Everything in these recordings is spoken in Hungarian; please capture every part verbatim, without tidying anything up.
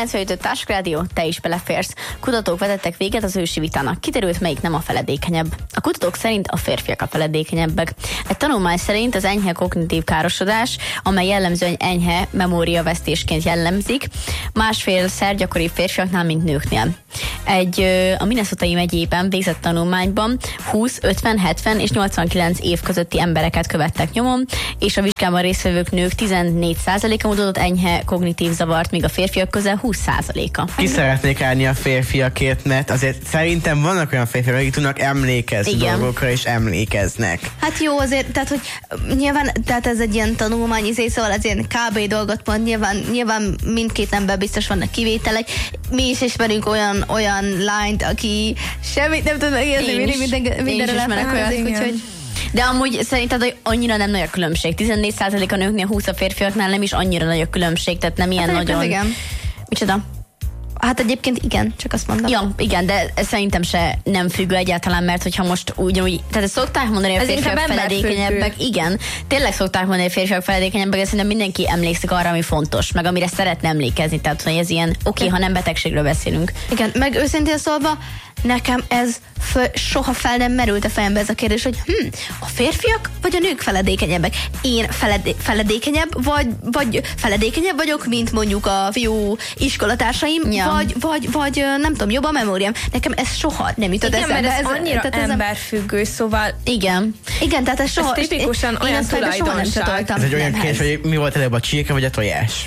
kilencvenöt Társuk Rádió, te is beleférsz. Kutatók vetettek véget az ősi vitának. Kiderült, melyik nem a feledékenyebb. A kutatók szerint a férfiak a feledékenyebbek. Egy tanulmány szerint az enyhe kognitív károsodás, amely jellemzően enyhe memóriavesztésként jellemzik, másfélszer gyakoribb férfiaknál, mint nőknél. Egy a Minnesotai megyében végzett tanulmányban húsz, ötven, hetven és nyolcvankilenc év közötti embereket követtek nyomon, és a vizsgában résztvevők nők tizennégy százaléka mutatott enyhe kognitív zavart, míg a férfiak közel húsz százaléka. Ki szeretnék állni a férfiakért, mert azért szerintem vannak olyan férfiak, akik tudnak emlékezni Igen. dolgokra, és emlékeznek. Hát jó, azért, tehát hogy nyilván, tehát ez egy ilyen tanulmány, izé, szóval ez ilyen ká bé dolgot mond, nyilván, nyilván mindkét ember biztos vannak kivételek. Mi is ismerünk olyan, olyan lányt, aki semmit nem tud megérzni, mindig minden, mindenre lefelelkezik, úgyhogy... De amúgy szerinted, hogy annyira nem nagy a különbség. tizennégy százalék a nőknél, húsz a férfiaknál, nem is annyira nagy a különbség, tehát nem ilyen hát nagyon... Igen. Micsoda? Hát egyébként igen, csak azt mondom. Ja, igen, de ez szerintem se nem függő egyáltalán, mert hogyha most ugyanúgy, tehát ezt szokták mondani, hogy a férfiak feledékenyebbek, igen, tényleg szokták mondani, hogy a férfiak feledékenyebbek, de szerintem mindenki emlékszik arra, ami fontos, meg amire szeretne emlékezni, tehát hogy ez ilyen, oké, okay, ha nem betegségről beszélünk. Igen, meg őszintén szólva, nekem ez föl, soha fel nem merült a fejembe ez a kérdés, hogy hm, a férfiak vagy a nők feledékenyebbek? Én feledé, feledékenyebb, vagy, vagy feledékenyebb vagyok, mint mondjuk a fiú iskolatársaim, ja. vagy, vagy, vagy nem tudom, jobb a memóriám. Nekem ez soha nem jutott eszembe. Igen, mert ez, ez annyira ez emberfüggő, szóval... Igen. Igen, tehát ez soha... Ez tipikusan olyan tulajdonság. Ez egy olyan kérdés, hogy mi volt előbb, a csirke vagy a tojás?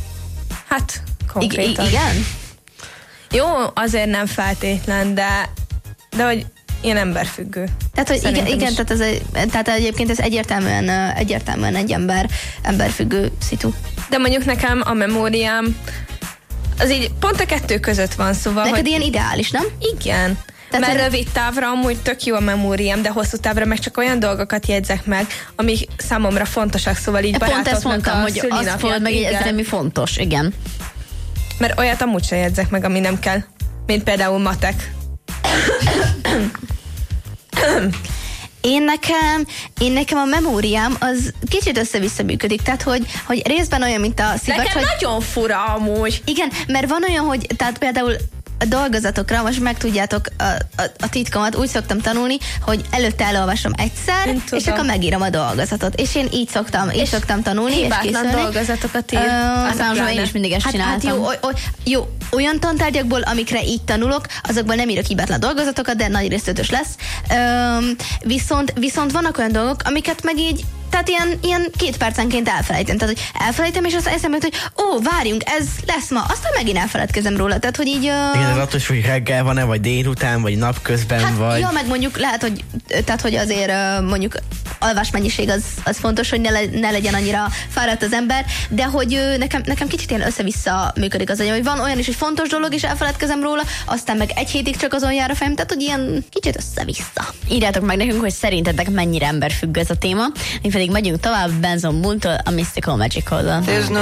Hát, konkrétan. I- igen? Jó, azért nem feltétlen, de, de hogy ilyen emberfüggő. Tehát, hogy igen, igen tehát, ez egy, tehát egyébként ez egyértelműen, egyértelműen egy ember, emberfüggő szitu. De mondjuk nekem a memóriám az így pont a kettő között van, szóval... Neked hogy ilyen ideális, nem? Igen. Tehát mert rövid távra amúgy tök jó a memóriám, de hosszú távra meg csak olyan dolgokat jegyzek meg, amik számomra fontosak, szóval így barátoknak pont ezt mondtam, a hogy azt fogod meg, hogy ez mi fontos, igen. Mert olyat amúgy se jegyzek meg, ami nem kell. Mint például matek. Én nekem, én nekem a memóriám az kicsit össze-vissza működik, tehát hogy, hogy részben olyan, mint a szivacs. Nekem hogy... nagyon fura amúgy. Igen, mert van olyan, hogy tehát például a dolgozatokra, most megtudjátok a, a, a titkomat, úgy szoktam tanulni, hogy előtte elolvasom egyszer, és akkor megírom a dolgozatot. És én így szoktam, így szoktam tanulni, és készülni. dolgozatokat ír. Uh, Aztán én is mindig ezt hát, csináltam. Hát jó, o, o, jó, olyan tantárgyakból, amikre így tanulok, azokból nem írok hibátlan dolgozatokat, de nagy részt ötös lesz. Um, viszont, viszont vannak olyan dolgok, amiket meg így tehát ilyen, ilyen két percenként elfelejtem. Tehát, hogy elfelejtem, és aztán eszembe jut, hogy ó, várjunk, ez lesz ma. Aztán megint elfeledkezem róla. Tehát, hogy így... Uh... Igen, ez attól is, hogy reggel van-e, vagy délután, vagy napközben, hát, vagy... Ja, meg mondjuk lehet, hogy, tehát, hogy azért uh, mondjuk alvásmennyiség az, az fontos, hogy ne, le, ne legyen annyira fáradt az ember, de hogy uh, nekem, nekem kicsit ilyen össze-vissza működik az agyam, hogy van olyan is, hogy fontos dolog, és elfeledkezem róla, aztán meg egy hétig csak azon jár a fejem, tehát, hogy ilyen kicsit össze-vissza. Írjátok meg nekünk, hogy szerintetek mennyire emberfüggő ez a téma. Mi pedig megyünk tovább Benson Boone-tól a Mystical Magical-dal.